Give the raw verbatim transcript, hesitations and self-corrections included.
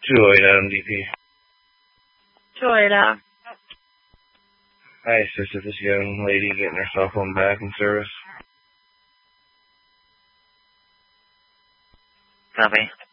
two oh eight Adam D P. two oh eight Adam. I assisted this young lady getting her cell phone back in service. Copy.